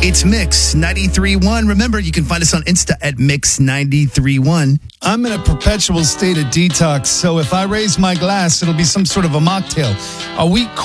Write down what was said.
It's Mix 93.1. Remember, you can find us on Insta at Mix 93.1. I'm in a perpetual state of detox, so if I raise my glass, it'll be some sort of a mocktail. Are we